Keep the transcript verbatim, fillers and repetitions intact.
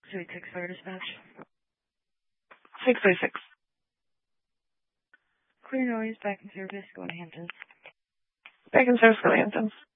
two eight six Fire Dispatch. six eight six. Clear noise, back in service, going to Hamptons. Back in service, go to Hamptons.